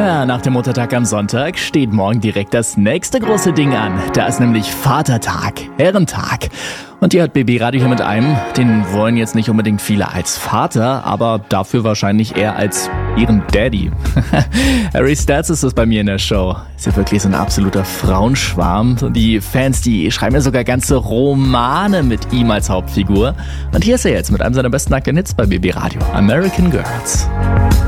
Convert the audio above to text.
Ja, nach dem Muttertag am Sonntag steht morgen direkt das nächste große Ding an. Da ist nämlich Vatertag, Herrentag. Und hier hat BB Radio hier mit einem, den wollen jetzt nicht unbedingt viele als Vater, aber dafür wahrscheinlich eher als ihren Daddy. Harry Styles ist das bei mir in der Show. Ist ja wirklich so ein absoluter Frauenschwarm. Und die Fans, die schreiben ja sogar ganze Romane mit ihm als Hauptfigur. Und hier ist er jetzt mit einem seiner besten Hits bei BB Radio. American Girls.